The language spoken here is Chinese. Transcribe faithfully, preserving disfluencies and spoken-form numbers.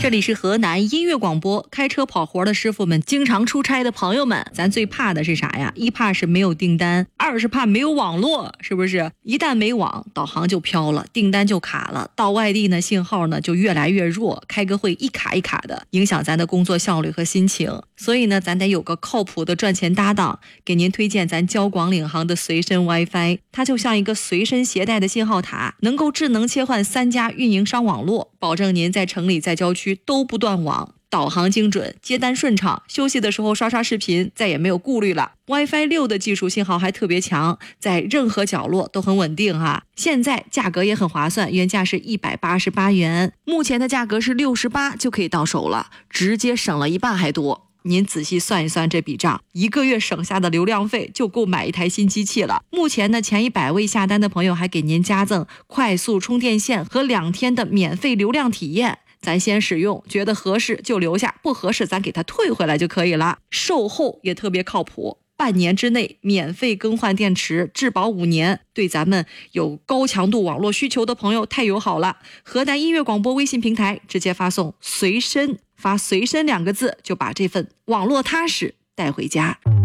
这里是河南音乐广播，开车跑活的师傅们，经常出差的朋友们，咱最怕的是啥呀？一怕是没有订单，二是怕没有网络，是不是？一旦没网，导航就飘了，订单就卡了，到外地呢，信号呢就越来越弱，开个会一卡一卡的，影响咱的工作效率和心情。所以呢，咱得有个靠谱的赚钱搭档，给您推荐咱交广领航的随身 WiFi， 它就像一个随身携带的信号塔，能够智能切换三家运营商网络，保证您在城里在郊区都不断网，导航精准，接单顺畅，休息的时候刷刷视频再也没有顾虑了。 WiFi 六的技术信号还特别强，在任何角落都很稳定哈。现在价格也很划算，原价是一百八十八元，目前的价格是六十八就可以到手了，直接省了一半还多。您仔细算一算这笔账，一个月省下的流量费就够买一台新机器了。目前呢，前一百位下单的朋友还给您加赠快速充电线和两天的免费流量体验。咱先使用，觉得合适就留下，不合适咱给它退回来就可以了。售后也特别靠谱，半年之内免费更换电池，质保五年，对咱们有高强度网络需求的朋友太友好了。河南音乐广播微信平台直接发送随身，发随身两个字，就把这份网络踏实带回家。